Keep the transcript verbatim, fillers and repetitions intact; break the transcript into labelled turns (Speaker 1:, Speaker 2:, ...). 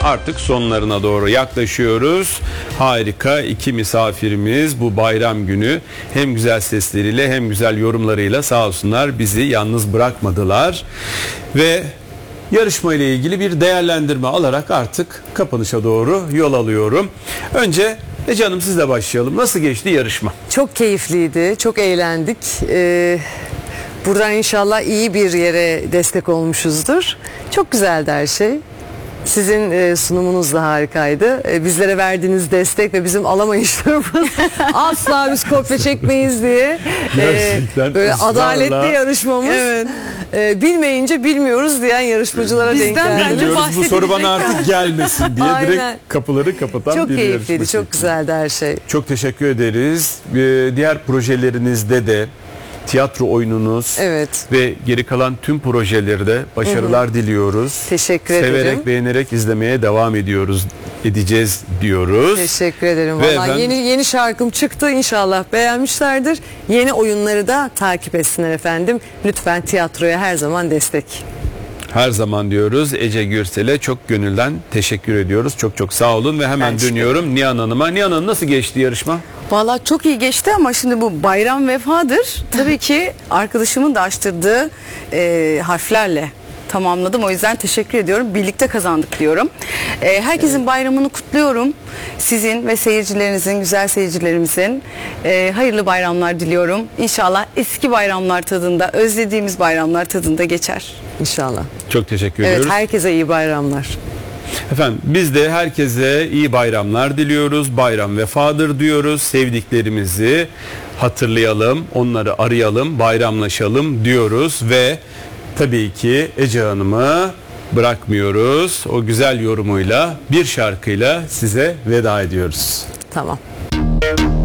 Speaker 1: artık sonlarına doğru yaklaşıyoruz. Harika iki misafirimiz bu bayram günü hem güzel sesleriyle hem güzel yorumlarıyla sağ olsunlar bizi yalnız bırakmadılar. Ve yarışma ile ilgili bir değerlendirme alarak artık kapanışa doğru yol alıyorum. Önce Ece Hanım sizle başlayalım. Nasıl geçti yarışma?
Speaker 2: Çok keyifliydi, çok eğlendik. Ee, buradan inşallah iyi bir yere destek olmuşuzdur. Çok güzeldi her şey. Sizin e, sunumunuz da harikaydı. E, bizlere verdiğiniz destek ve bizim alamayışlarımız asla biz kopya çekmeyiz diye e, böyle
Speaker 1: ısrarla.
Speaker 2: adaletli yarışmamız.
Speaker 3: Evet.
Speaker 2: E, bilmeyince bilmiyoruz diyen yarışmacılara denk
Speaker 3: Bizden
Speaker 2: geldi.
Speaker 1: Bilmiyoruz, bu soru bana
Speaker 3: bahsedilecek.
Speaker 1: artık gelmesin diye
Speaker 2: Aynen.
Speaker 1: direkt kapıları kapatan
Speaker 2: Çok
Speaker 1: bir
Speaker 2: keyifliydi,
Speaker 1: yarışma
Speaker 2: çok
Speaker 1: şekli.
Speaker 2: güzeldi her şey.
Speaker 1: Çok teşekkür ederiz. Ee, diğer projelerinizde de tiyatro oyununuz
Speaker 2: Evet.
Speaker 1: ve geri kalan tüm projelerde başarılar diliyoruz.
Speaker 2: Teşekkür
Speaker 1: Severek,
Speaker 2: ederim.
Speaker 1: beğenerek izlemeye devam ediyoruz, edeceğiz diyoruz.
Speaker 2: Teşekkür ederim.
Speaker 1: Ve
Speaker 2: Vallahi
Speaker 1: efendim-
Speaker 2: yeni yeni şarkım çıktı. İnşallah beğenmişlerdir. Yeni oyunları da takip etsinler efendim. Lütfen tiyatroya her zaman destek.
Speaker 1: Her zaman diyoruz. Ece Gürsel'e çok gönülden teşekkür ediyoruz. Çok çok sağ olun ve hemen
Speaker 2: Ben teşekkür
Speaker 1: dönüyorum Nihan Hanım'a. Nihan Hanım, nasıl geçti yarışma?
Speaker 3: Valla çok iyi geçti ama şimdi bu bayram vefadır. Tabii ki arkadaşımın da açtırdığı e, harflerle tamamladım. O yüzden teşekkür ediyorum. Birlikte kazandık diyorum. E, herkesin bayramını kutluyorum. Sizin ve seyircilerinizin, güzel seyircilerimizin e, hayırlı bayramlar diliyorum. İnşallah eski bayramlar tadında, özlediğimiz bayramlar tadında geçer.
Speaker 2: İnşallah.
Speaker 1: Çok teşekkür
Speaker 2: Evet,
Speaker 1: ediyoruz.
Speaker 2: herkese iyi bayramlar.
Speaker 1: Efendim biz de herkese iyi bayramlar diliyoruz. Bayram vefadır diyoruz. Sevdiklerimizi hatırlayalım, onları arayalım, bayramlaşalım diyoruz ve tabii ki Ece Hanım'ı bırakmıyoruz. O güzel yorumuyla, bir şarkıyla size veda ediyoruz.
Speaker 2: Tamam.